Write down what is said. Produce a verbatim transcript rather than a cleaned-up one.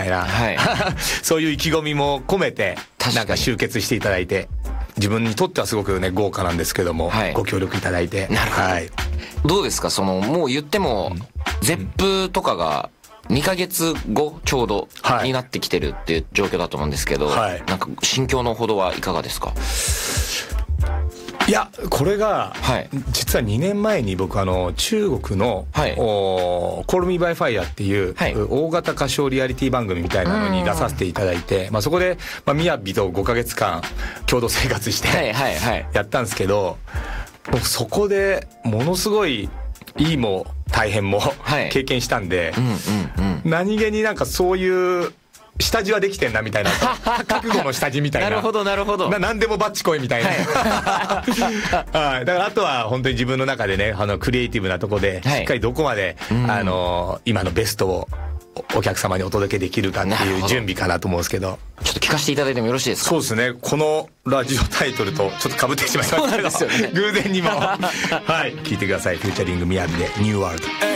いな、はい、そういう意気込みも込めてなんか集結していただいて、自分にとってはすごくね豪華なんですけども、はい、ご協力いただいて。 なるほど、 はい、 どうですか、そのもう言っても、うん、ゼップとかがにかげつごちょうどになってきてるっていう状況だと思うんですけど、はい、なんか心境のほどはいかがですか？ いやこれが、はい、実はにねんまえに僕あの中国の、はい、Call Me by Fire っていう、はい、大型歌唱リアリティ番組みたいなのに出させていただいて、まあ、そこで、まあ、みやびとごかげつかん共同生活してやったんですけど、僕そこでものすごいいいも大変も、はい、経験したんで、うんうんうん、何気になんかそういう下地はできてんなみたいな覚悟の下地みたいななるほどなるほど、 な何でもバッチコイみたいな、はい、だからあとは本当に自分の中でね、あのクリエイティブなとこでしっかりどこまで、はい、あの今のベストをお客様にお届けできるかっていう準備かなと思うんですけど、 ちょっと聞かせていただいてもよろしいですか？ そうですね、このラジオタイトルとちょっと被ってしまいましたけど、ね、偶然にもはい聞いてください。フューチャリングみやびでニューワールド。